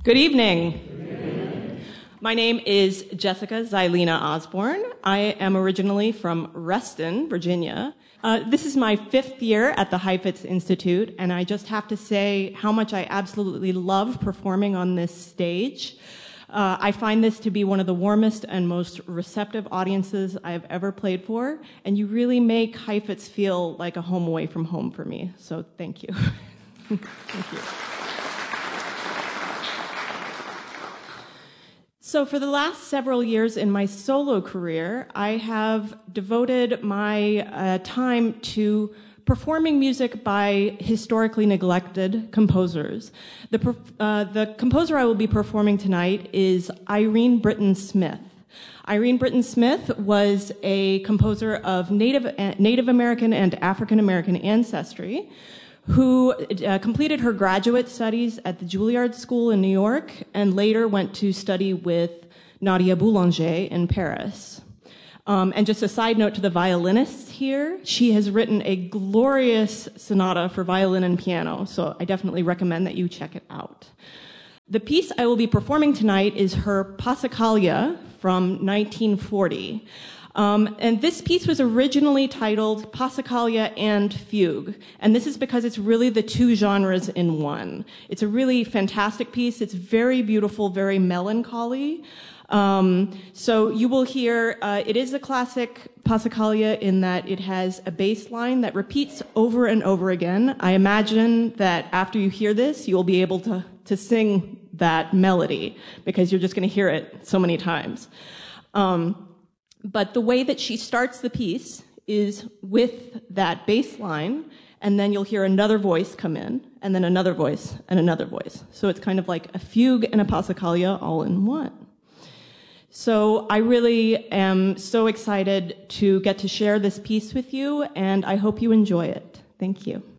Good evening. My name is Jessica Xylena Osborne. I am originally from Reston, Virginia. This is my 5th year at the Heifetz Institute, and I just have to say how much I absolutely love performing on this stage. I find this to be one of the warmest and most receptive audiences I've ever played for, and you really make Heifetz feel like a home away from home for me, so thank you. Thank you. So for the last several years in my solo career, I have devoted my time to performing music by historically neglected composers. The composer I will be performing tonight is Irene Britton Smith. Irene Britton Smith was a composer of Native American and African American ancestry who completed her graduate studies at the Juilliard School in New York and later went to study with Nadia Boulanger in Paris. And just a side note to the violinists here, she has written a glorious sonata for violin and piano, so I definitely recommend that you check it out. The piece I will be performing tonight is her Passacaglia from 1940. And this piece was originally titled Passacaglia and Fugue, and this is because it's really the two genres in one. It's a really fantastic piece. It's very beautiful, very melancholy. So you will hear, it is a classic Passacaglia in that it has a bass line that repeats over and over again. I imagine that after you hear this, you'll be able to sing that melody because you're just going to hear it so many times. But the way that she starts the piece is with that bass line, and then you'll hear another voice come in, and then another voice, and another voice. So it's kind of like a fugue and a Passacaglia all in one. So I really am so excited to get to share this piece with you, and I hope you enjoy it. Thank you.